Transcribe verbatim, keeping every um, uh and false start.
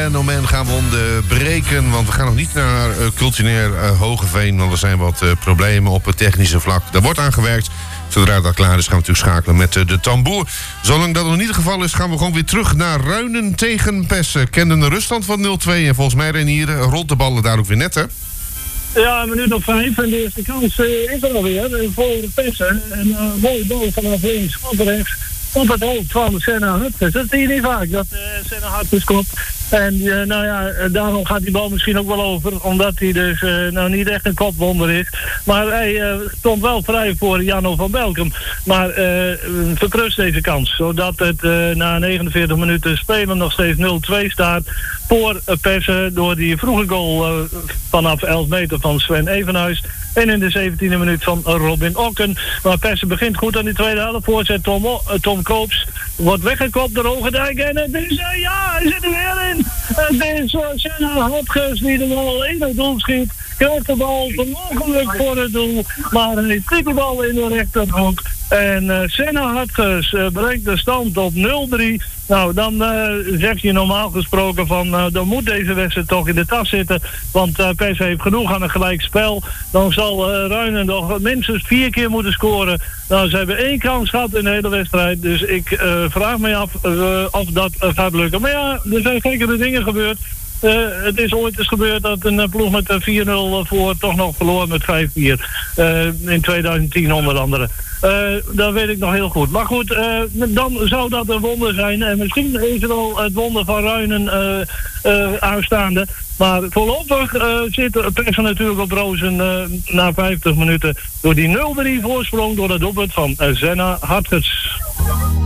fenomeen gaan we onderbreken. Want we gaan nog niet naar uh, culinair uh, Hogeveen. Want er zijn wat uh, problemen op het technische vlak. Daar wordt aan gewerkt. Zodra dat klaar is gaan we natuurlijk schakelen met uh, de tamboer. Zolang dat nog niet het geval is, gaan we gewoon weer terug naar Ruinen tegen Pessen. Kennen de ruststand van nul twee. En volgens mij, Renier, rolt de ballen daar ook weer net, hè? Ja, een minuut of vijf en de eerste kans uh, is er alweer uh, voor Pessen. En uh, mooie bal vanaf links op rechts op het hoofd van Senna Hutges. Dat zie je niet vaak, dat uh, Senna Hutges komt. En uh, nou ja, uh, daarom gaat die bal misschien ook wel over. Omdat hij dus uh, nou niet echt een kopwonder is. Maar hij uh, stond wel vrij voor Janno van Belkom. Maar uh, verprust deze kans. Zodat het uh, na negenenveertig minuten spelen nog steeds nul twee staat. Voor uh, Pessen door die vroege goal uh, vanaf elf meter van Sven Evenhuis. En in de zeventiende minuut van Robin Okken. Maar Pessen begint goed aan die tweede helft. Voorzet Tom, uh, Tom Koops. Wordt weggekopt door Hogendijk. En het is, uh, ja, hij zit er weer in. Het is uh, Senna Hutges die de bal in het doel schiet. Krijgt de bal ongeluk voor het doel. Maar hij trekt de bal in de rechterhoek. En uh, Senna Hutges uh, brengt de stand op nul drie. Nou, dan uh, zeg je normaal gesproken van... Uh, dan moet deze wedstrijd toch in de tas zitten. Want uh, Pessen heeft genoeg aan een gelijk spel. Dan zal uh, Ruinen nog minstens vier keer moeten scoren. Nou, ze hebben één kans gehad in de hele wedstrijd. Dus ik uh, vraag me af uh, of dat uh, gaat lukken. Maar ja, er zijn gekkere dingen gebeurd. Uh, het is ooit eens gebeurd dat een uh, ploeg met uh, vier nul voor toch nog verloor met vijf vier. Uh, in twintig tien onder andere. Uh, dat weet ik nog heel goed. Maar goed, uh, dan zou dat een wonder zijn. En misschien is er al het wonder van Ruinen uh, uh, aanstaande. Maar voorlopig uh, zit Pessen natuurlijk op rozen uh, na vijftig minuten. Door die nul drie voorsprong door het doelpunt van uh, Senna Hutges.